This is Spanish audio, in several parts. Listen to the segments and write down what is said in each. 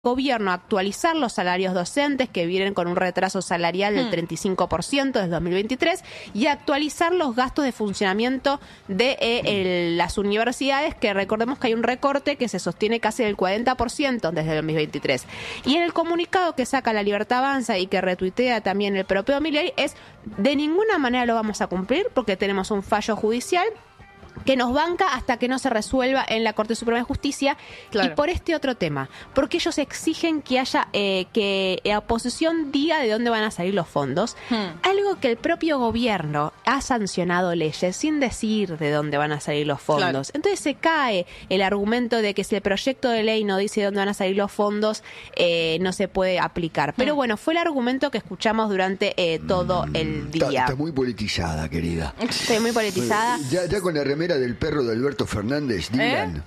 gobierno actualizar los salarios docentes que vienen con un retraso salarial del 35% desde 2023 y actualizar los gastos de funcionamiento de las universidades, que recordemos que hay un recorte que se sostiene casi del 40% desde el 2023. Y en el comunicado que saca La Libertad Avanza y que retuitea también el propio Milei es: de ninguna manera lo vamos a cumplir porque tenemos un fallo judicial que nos banca hasta que no se resuelva en la Corte Suprema de Justicia. Claro. Y por este otro tema, porque ellos exigen que haya que la oposición diga de dónde van a salir los fondos, algo que el propio gobierno ha sancionado leyes sin decir de dónde van a salir los fondos. Claro. Entonces se cae el argumento de que si el proyecto de ley no dice de dónde van a salir los fondos, no se puede aplicar. Pero bueno, fue el argumento que escuchamos durante todo el día. Está muy politizada, querida. Estoy muy politizada. Ya con la remera del perro de Alberto Fernández, digan.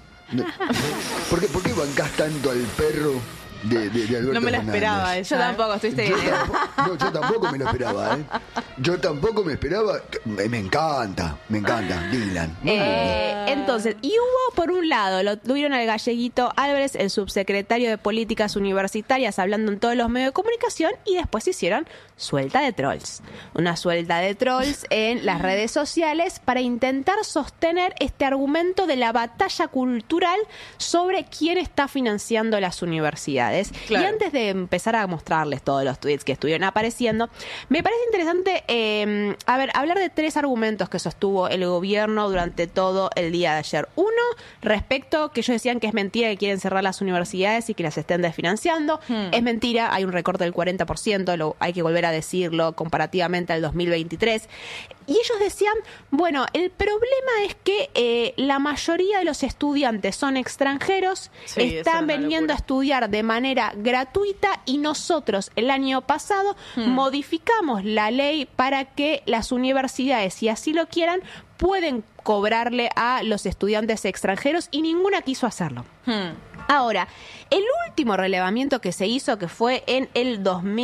¿Por qué bancás tanto al perro de Alberto Fernández? No me la esperaba esa. Yo tampoco, estuviste bien. Yo tampoco me lo esperaba, Yo tampoco me esperaba. Me encanta, Dylan. Entonces, y hubo por un lado, lo tuvieron al galleguito Álvarez, el subsecretario de Políticas Universitarias, hablando en todos los medios de comunicación, y después hicieron suelta de trolls. Una suelta de trolls en las redes sociales para intentar sostener este argumento de la batalla cultural sobre quién está financiando las universidades. Claro. Y antes de empezar a mostrarles todos los tweets que estuvieron apareciendo, me parece interesante hablar de tres argumentos que sostuvo el gobierno durante todo el día de ayer. Uno, respecto que ellos decían que es mentira que quieren cerrar las universidades y que las estén desfinanciando. Es mentira, hay un recorte del 40%, hay que volver a decirlo, comparativamente al 2023. Y ellos decían, bueno, el problema es que la mayoría de los estudiantes son extranjeros, están viniendo a estudiar de manera gratuita, y nosotros el año pasado modificamos la ley para que las universidades, si así lo quieran, pueden cobrarle a los estudiantes extranjeros, y ninguna quiso hacerlo. Ahora, el último relevamiento que se hizo, que fue en el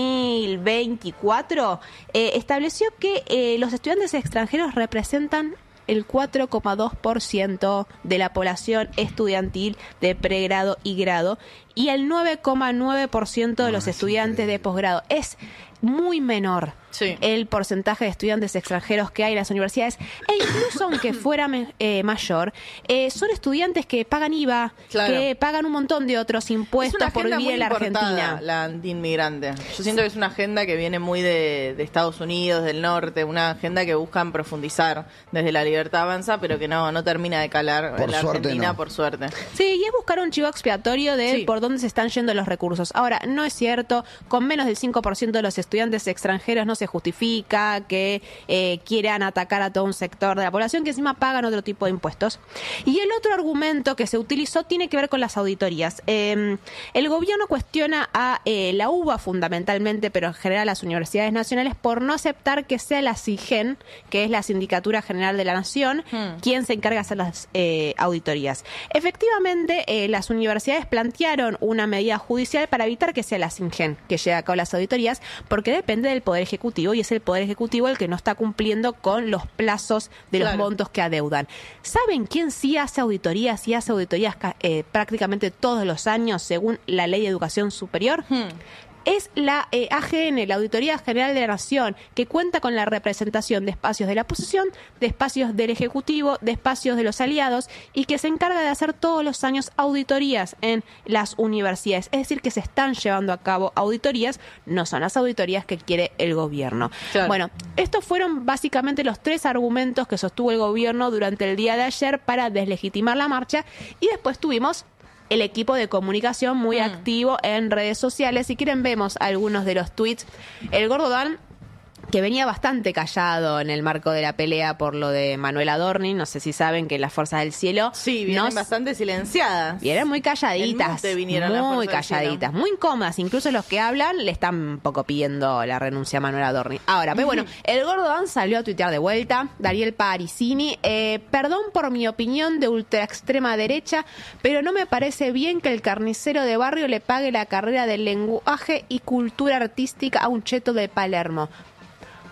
2024, estableció que los estudiantes extranjeros representan el 4,2% de la población estudiantil de pregrado y grado, y el 9,9% de los estudiantes de posgrado. Es muy menor el porcentaje de estudiantes extranjeros que hay en las universidades, e incluso aunque fuera mayor, son estudiantes que pagan IVA, que pagan un montón de otros impuestos por vivir en la Argentina. La antiinmigrante. Yo siento que es una agenda que viene muy de Estados Unidos, del norte, una agenda que buscan profundizar desde La Libertad Avanza, pero que no termina de calar en la Argentina, por suerte. Sí, y es buscar un chivo expiatorio de por dónde se están yendo los recursos. Ahora, no es cierto, con menos del 5% de los estudiantes extranjeros no se justifica que quieran atacar a todo un sector de la población que encima pagan otro tipo de impuestos. Y el otro argumento que se utilizó tiene que ver con las auditorías. El gobierno cuestiona a la UBA fundamentalmente, pero en general a las universidades nacionales, por no aceptar que sea la SIGEN, que es la Sindicatura General de la Nación, quien se encarga de hacer las auditorías. Efectivamente, las universidades plantearon una medida judicial para evitar que sea la SIGEN que lleve a cabo las auditorías, porque depende del Poder Ejecutivo, y es el Poder Ejecutivo el que no está cumpliendo con los plazos de los montos que adeudan. ¿Saben quién sí hace auditorías? Sí hace auditorías prácticamente todos los años, según la Ley de Educación Superior. Es la AGN, la Auditoría General de la Nación, que cuenta con la representación de espacios de la oposición, de espacios del Ejecutivo, de espacios de los aliados, y que se encarga de hacer todos los años auditorías en las universidades. Es decir, que se están llevando a cabo auditorías, no son las auditorías que quiere el gobierno. Bueno, estos fueron básicamente los tres argumentos que sostuvo el gobierno durante el día de ayer para deslegitimar la marcha, y después tuvimos el equipo de comunicación muy activo en redes sociales. Si quieren, vemos algunos de los tweets. El Gordo Dan, que venía bastante callado en el marco de la pelea por lo de Manuel Adorni, no sé si saben que las Fuerzas del Cielo... Sí, vienen bastante silenciadas. Vienen muy calladitas, muy calladitas, muy incómodas. Incluso los que hablan le están un poco pidiendo la renuncia a Manuel Adorni. Ahora, pero bueno, el Gordo Dan salió a tuitear de vuelta, Dariel Parisini, perdón por mi opinión de ultra extrema derecha, pero no me parece bien que el carnicero de barrio le pague la carrera de lenguaje y cultura artística a un cheto de Palermo.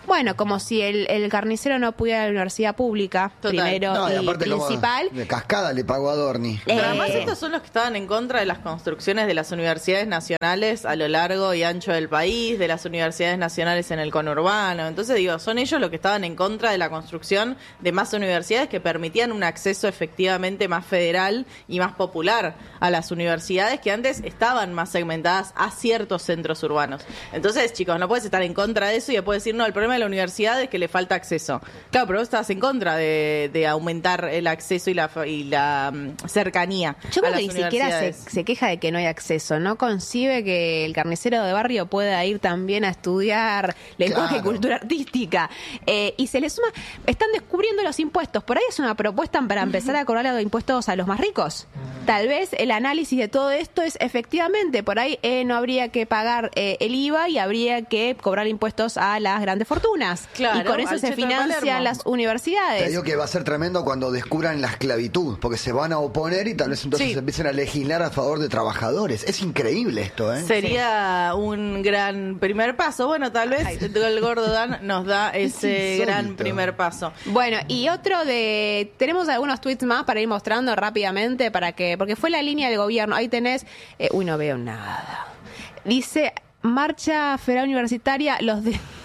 Bueno, como si el carnicero no pudiera ir a la universidad pública, primero y principal. De cascada le pagó a Dorni. Pero además estos son los que estaban en contra de las construcciones de las universidades nacionales a lo largo y ancho del país, de las universidades nacionales en el conurbano. Entonces, digo, son ellos los que estaban en contra de la construcción de más universidades que permitían un acceso efectivamente más federal y más popular a las universidades que antes estaban más segmentadas a ciertos centros urbanos. Entonces, chicos, no puedes estar en contra de eso y después decir, no, el problema de la universidad es que le falta acceso. Claro, pero vos estás en contra de aumentar el acceso y la cercanía. Yo creo que ni siquiera se queja de que no hay acceso, no concibe que el carnicero de barrio pueda ir también a estudiar lenguaje y cultura artística. Y se le suma, están descubriendo los impuestos, por ahí es una propuesta para empezar a cobrar los impuestos a los más ricos. Tal vez el análisis de todo esto es efectivamente, por ahí no habría que pagar el IVA y habría que cobrar impuestos a las grandes fortunas. Claro, y con eso se financian las universidades. Te digo que va a ser tremendo cuando descubran la esclavitud, porque se van a oponer y tal vez entonces empiecen a legislar a favor de trabajadores. Es increíble esto, ¿eh? Sería un gran primer paso. Bueno, tal vez el Gordo Dan nos da ese gran primer paso. Bueno, y tenemos algunos tweets más para ir mostrando rápidamente porque fue la línea del gobierno. Ahí tenés, no veo nada. Dice, marcha federal universitaria, los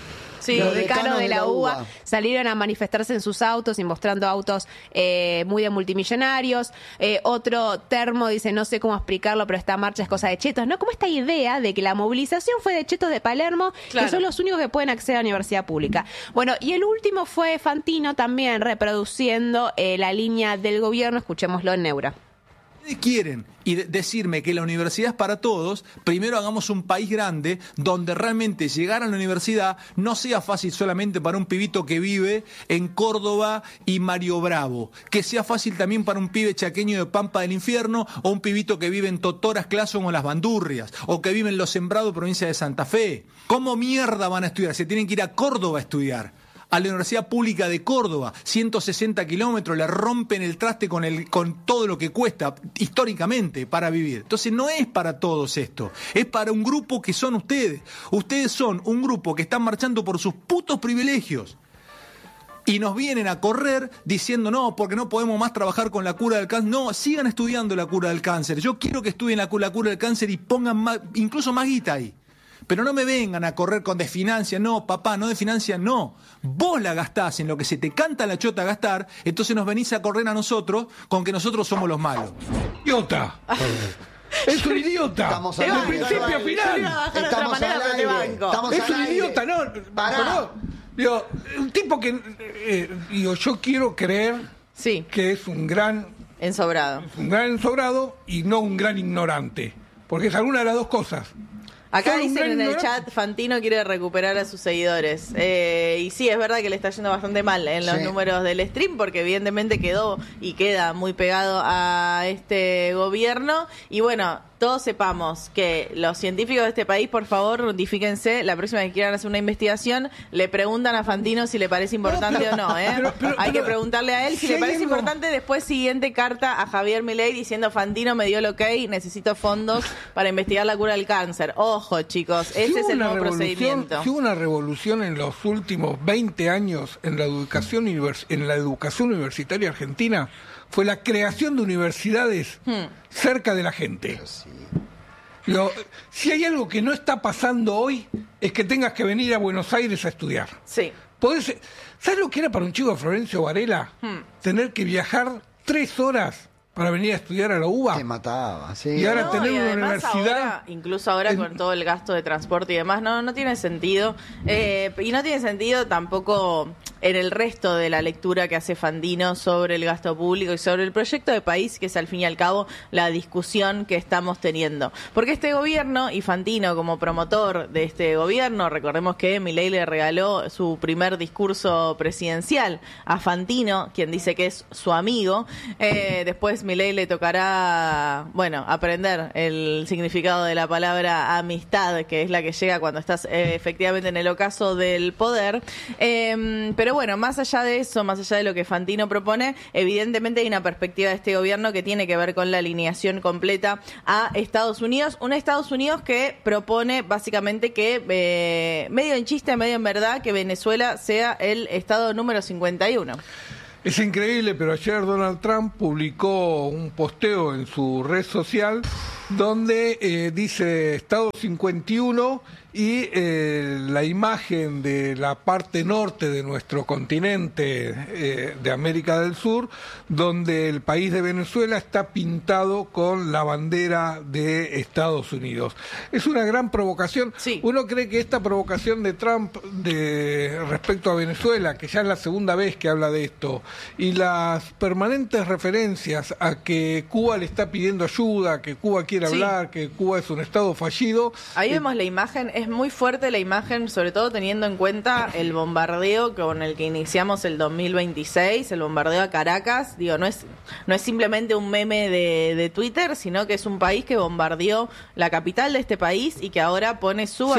decanos de la UBA salieron a manifestarse en sus autos y mostrando autos muy de multimillonarios. Otro termo dice, no sé cómo explicarlo, pero esta marcha es cosa de chetos, ¿no? Como esta idea de que la movilización fue de chetos de Palermo, que son los únicos que pueden acceder a la universidad pública. Bueno, y el último fue Fantino también reproduciendo la línea del gobierno. Escuchémoslo en Neura. Quieren decirme que la universidad es para todos, primero hagamos un país grande donde realmente llegar a la universidad no sea fácil solamente para un pibito que vive en Córdoba y Mario Bravo, que sea fácil también para un pibe chaqueño de Pampa del Infierno o un pibito que vive en Totoras, Clason o Las Bandurrias o que vive en Los Sembrados, provincia de Santa Fe. ¿Cómo mierda van a estudiar? Se tienen que ir a Córdoba a estudiar. A la Universidad Pública de Córdoba, 160 kilómetros, le rompen el traste con todo lo que cuesta históricamente para vivir. Entonces no es para todos esto, es para un grupo que son ustedes. Ustedes son un grupo que están marchando por sus putos privilegios. Y nos vienen a correr diciendo, no, porque no podemos más trabajar con la cura del cáncer. No, sigan estudiando la cura del cáncer. Yo quiero que estudien la cura del cáncer y pongan más, incluso más guita ahí. Pero no me vengan a correr con desfinancia, no, papá, no desfinancia, no. Vos la gastás en lo que se te canta la chota gastar, entonces nos venís a correr a nosotros con que nosotros somos los malos. ¡Idiota! ¡Es un idiota! Estamos al aire. De principio a final. Estamos al aire. Es un idiota, ¿no? Pará. Digo, un tipo que... yo quiero creer que es un gran... Ensobrado. Un gran ensobrado y no un gran ignorante. Porque es alguna de las dos cosas. Acá dicen en el chat, Fantino quiere recuperar a sus seguidores. Y sí, es verdad que le está yendo bastante mal en los números del stream, porque evidentemente quedó y queda muy pegado a este gobierno. Y bueno, todos sepamos que los científicos de este país, por favor, notifíquense. La próxima vez que quieran hacer una investigación, le preguntan a Fantino si le parece importante o no. Hay que preguntarle a él si le parece importante. Después, siguiente carta a Javier Milei diciendo, Fantino me dio el ok, necesito fondos para investigar la cura del cáncer. Ojo, chicos, ese es el nuevo procedimiento. Si hubo una revolución en los últimos 20 años en la educación universitaria argentina, fue la creación de universidades cerca de la gente. Si hay algo que no está pasando hoy, es que tengas que venir a Buenos Aires a estudiar. Sí. ¿Sabes lo que era para un chico de Florencio Varela? Tener que viajar 3 horas para venir a estudiar a la UBA. Te mataba, sí. Y ahora tener una universidad... Incluso ahora con todo el gasto de transporte y demás, no tiene sentido. Y no tiene sentido tampoco en el resto de la lectura que hace Fantino sobre el gasto público y sobre el proyecto de país, que es al fin y al cabo la discusión que estamos teniendo. Porque este gobierno, y Fantino como promotor de este gobierno, recordemos que Milei le regaló su primer discurso presidencial a Fantino, quien dice que es su amigo. Después Milei le tocará, aprender el significado de la palabra amistad, que es la que llega cuando estás efectivamente en el ocaso del poder. Pero Pero bueno, más allá de eso, más allá de lo que Fantino propone, evidentemente hay una perspectiva de este gobierno que tiene que ver con la alineación completa a Estados Unidos. Un Estados Unidos que propone básicamente que, medio en chiste, medio en verdad, que Venezuela sea el estado número 51. Es increíble, pero ayer Donald Trump publicó un posteo en su red social donde dice Estado 51 y la imagen de la parte norte de nuestro continente de América del Sur, donde el país de Venezuela está pintado con la bandera de Estados Unidos. Es una gran provocación. Sí. Uno cree que esta provocación de Trump respecto a Venezuela, que ya es la segunda vez que habla de esto, y las permanentes referencias a que Cuba le está pidiendo ayuda, que Cuba quiere hablar, que Cuba es un Estado fallido. Ahí vemos la imagen, es muy fuerte la imagen, sobre todo teniendo en cuenta el bombardeo con el que iniciamos el 2026, el bombardeo a Caracas. Digo, no es simplemente un meme de Twitter, sino que es un país que bombardeó la capital de este país y que ahora pone su